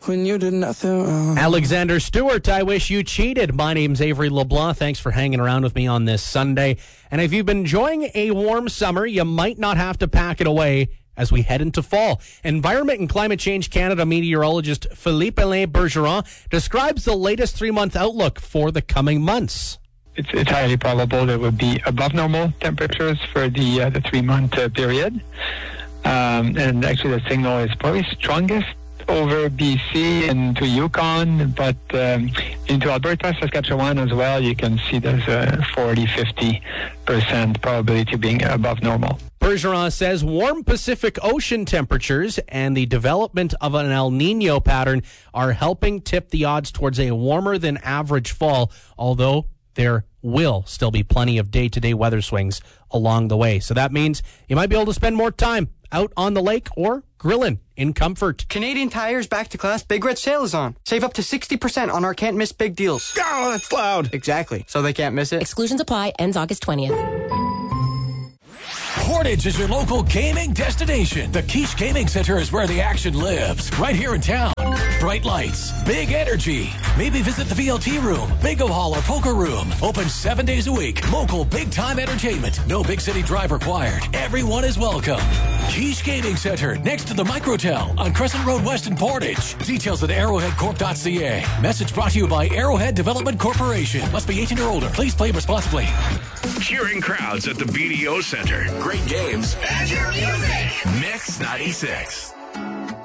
when you did nothing wrong. Alexander Stewart, I wish you cheated. My name's Avery LeBlanc. Thanks for hanging around with me on this Sunday. And if you've been enjoying a warm summer, you might not have to pack it away as we head into fall. Environment and Climate Change Canada meteorologist Philippe-Alain Bergeron describes the latest 3-month outlook for the coming months. It's highly probable there would be above normal temperatures for the 3-month period. And actually the signal is probably strongest over BC into Yukon, but into Alberta, Saskatchewan as well, you can see there's a 40-50% probability of being above normal. Bergeron says warm Pacific Ocean temperatures and the development of an El Nino pattern are helping tip the odds towards a warmer than average fall, although there will still be plenty of day-to-day weather swings along the way. So that means you might be able to spend more time out on the lake or grilling in comfort. Canadian Tire's Back to Class Big Red Sale is on. Save up to 60% on our can't miss big deals. Oh, that's loud. Exactly. So they can't miss it. Exclusions apply. Ends August 20th. Portage is your local gaming destination. The Quiche Gaming Center is where the action lives. Right here in town. Bright lights, big energy. Maybe visit the VLT room, bingo hall, or poker room. Open 7 days a week. Local big-time entertainment. No big city drive required. Everyone is welcome. Quiche Gaming Center, next to the Microtel on Crescent Road West in Portage. Details at arrowheadcorp.ca. Message brought to you by Arrowhead Development Corporation. Must be 18 or older. Please play responsibly. Cheering crowds at the BDO Center. Great games. And your music. Mix 96.